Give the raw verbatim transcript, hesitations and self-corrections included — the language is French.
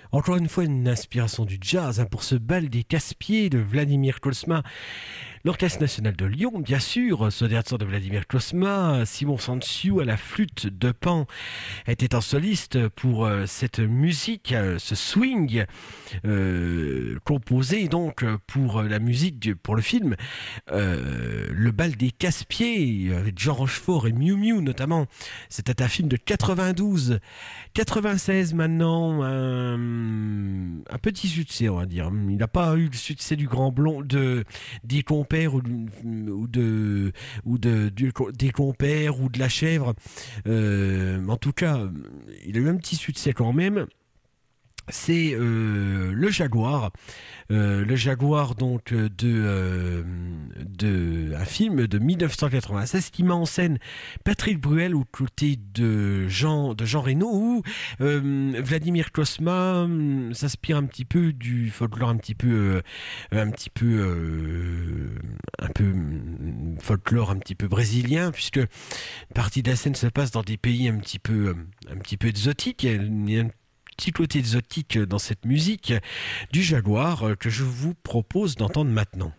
Encore une fois, une inspiration du jazz hein, pour ce bal des Casse-Pieds de Vladimir Cosma. L'Orchestre national de Lyon, bien sûr, ce dernier de Vladimir Cosma, Simon Santsiou à la flûte de Pan était en soliste pour euh, cette musique, euh, ce swing euh, composé donc pour la musique, du, pour le film euh, Le bal des Casse-Pieds avec Jean Rochefort et Miu Miu notamment. C'était un film de quatre-vingt-douze. quatre-vingt-seize maintenant, un, un petit succès on va dire. Il n'a pas eu le succès du Grand Blond, de, des compères ou, ou de ou de, du, des compères ou de la chèvre. Euh, en tout cas, il a eu un petit succès quand même. C'est euh, le Jaguar, euh, le Jaguar donc de, euh, de un film de mille neuf cent quatre-vingt-seize qui met en scène Patrick Bruel aux côtés de Jean de Jean Reno où euh, Vladimir Cosma euh, s'inspire un petit peu du folklore un petit peu euh, un petit peu euh, un peu euh, folklore un petit peu brésilien puisque une partie de la scène se passe dans des pays un petit peu un petit peu exotiques. Il y a un petit côté exotique dans cette musique du Jaguar que je vous propose d'entendre maintenant.